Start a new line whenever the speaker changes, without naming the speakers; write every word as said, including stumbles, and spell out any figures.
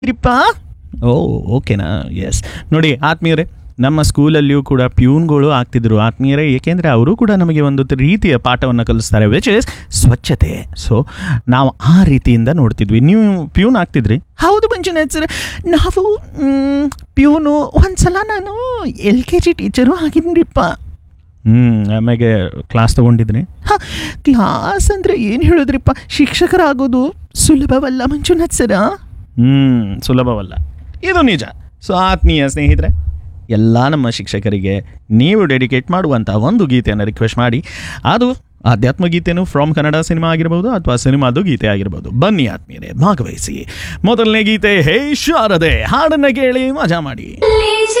ರಿಪ್ಪ ಓ ಓಕೆನಾ ಎಸ್ ನೋಡಿ ಆತ್ಮೀಯರೇ ನಮ್ಮ ಸ್ಕೂಲಲ್ಲಿಯೂ ಕೂಡ ಪ್ಯೂನ್ಗಳು ಆಗ್ತಿದ್ರು ಆತ್ಮೀಯರೇ, ಏಕೆಂದರೆ ಅವರು ಕೂಡ ನಮಗೆ ಒಂದು ರೀತಿಯ ಪಾಠವನ್ನು ಕಲಿಸ್ತಾರೆ, ವಿಚ್ ಇಸ್ ಸ್ವಚ್ಛತೆ. ಸೊ ನಾವು ಆ ರೀತಿಯಿಂದ ನೋಡ್ತಿದ್ವಿ. ನೀವು ಪ್ಯೂನ್ ಆಗ್ತಿದ್ರಿ? ಹೌದು ಮಂಜುನಾಥ್ ಸರ್, ನಾವು ಪ್ಯೂನು ಒಂದ್ಸಲ ನಾನು ಎಲ್ ಕೆ ಜಿ ಟೀಚರು ಆಗಿದ್ರಿಪ್ಪ. ಹ್ಞೂ ಆಮೇಲೆ ಕ್ಲಾಸ್ ತೊಗೊಂಡಿದ್ರಿ? ಹಾಂ, ಕ್ಲಾಸ್ ಅಂದರೆ ಏನು ಹೇಳಿದ್ರಿಪ್ಪ, ಶಿಕ್ಷಕರಾಗೋದು ಸುಲಭವಲ್ಲ ಮಂಜುನಾಥ್ ಸರ. ಹ್ಞೂ ಸುಲಭವಲ್ಲ, ಇದು ನಿಜ. ಸೊ ಆತ್ಮೀಯ ಸ್ನೇಹಿತರೆ, ಎಲ್ಲ ನಮ್ಮ ಶಿಕ್ಷಕರಿಗೆ ನೀವು ಡೆಡಿಕೇಟ್ ಮಾಡುವಂಥ ಒಂದು ಗೀತೆಯನ್ನು ರಿಕ್ವೆಸ್ಟ್ ಮಾಡಿ, ಅದು ಆಧ್ಯಾತ್ಮ ಗೀತೆನೂ ಫ್ರಮ್ ಕನ್ನಡ ಸಿನಿಮಾ ಆಗಿರ್ಬೋದು ಅಥವಾ ಸಿನಿಮಾದು ಗೀತೆ ಆಗಿರ್ಬೋದು. ಬನ್ನಿ ಆತ್ಮೀಯರೇ, ಭಾಗವಹಿಸಿ. ಮೊದಲನೇ ಗೀತೆ ಹೇ ಶಾರದೆ, ಹಾಡನ್ನು ಕೇಳಿ ಮಜಾ ಮಾಡಿ.